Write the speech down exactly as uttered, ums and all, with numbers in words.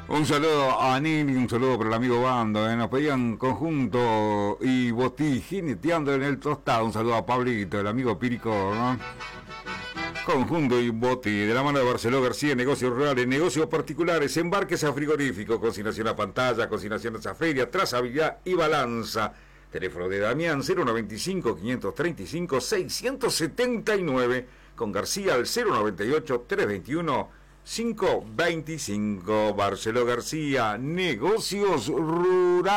Un saludo a Nini, un saludo para el amigo Bando, ¿eh? Nos pedían conjunto y botí jineteando en el tostado. Un saludo a Pablito, el amigo Pírico, ¿no? Conjunto y boti, de la mano de Barceló García, negocios rurales, negocios particulares, embarques a frigorífico, consignación a pantalla, consignaciones a feria, trazabilidad y balanza. Teléfono de Damián cero noventa y cinco, quinientos treinta y cinco, seiscientos setenta y nueve, con García al cero noventa y ocho, trescientos veintiuno, quinientos veinticinco. Barceló García, negocios rurales.